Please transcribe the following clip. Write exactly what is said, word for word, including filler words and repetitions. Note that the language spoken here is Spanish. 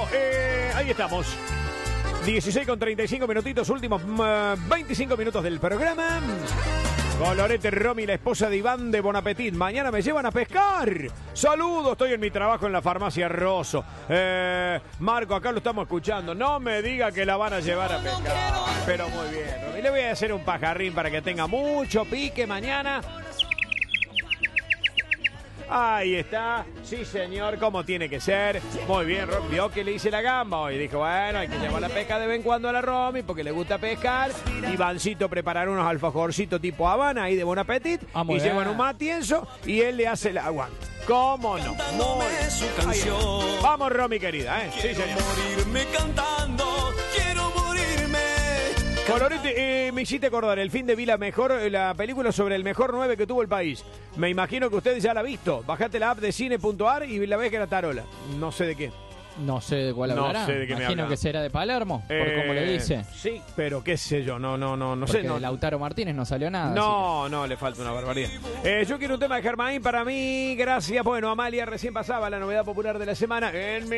eh, ahí estamos. dieciséis con treinta y cinco minutitos, últimos uh, veinticinco minutos del programa. Colorete Romy, la esposa de Iván de Bon Appetit. Mañana me llevan a pescar. Saludos, estoy en mi trabajo en la farmacia Rosso. Eh, Marco, acá lo estamos escuchando. No me diga que la van a llevar a pescar. Pero muy bien, Romy. Le voy a hacer un pajarrín para que tenga mucho pique mañana. Ahí está, sí señor, como tiene que ser. Muy bien, vio que le hice la gamba hoy. Dijo, bueno, hay que llevar la pesca de vez en cuando a la Romy porque le gusta pescar. Ivancito preparar unos alfajorcitos tipo Habana ahí de Bon Appetit. Ah, y bien. Llevan un matienzo y él le hace el agua. ¿Cómo no? Muy bien. Vamos, Romy querida, ¿eh? Sí, señor. Morirme cantando, quiero morirme. Colorete, eh, me hiciste acordar, el fin de vi la mejor, la película sobre el mejor nueve que tuvo el país. Me imagino que usted ya la ha visto. Bajate la app de cine punto ar y la ves que era tarola. No sé de qué. No sé de cuál hablará. No sé de qué me Imagino habla. que será de Palermo, eh, por como le dice. Sí, pero qué sé yo, no, no, no, no Porque sé. No, de Lautaro Martínez no salió nada. no, no, le falta una barbaridad. Eh, yo quiero un tema de Germain para mí, gracias. Bueno, Amalia recién pasaba la novedad popular de la semana en mi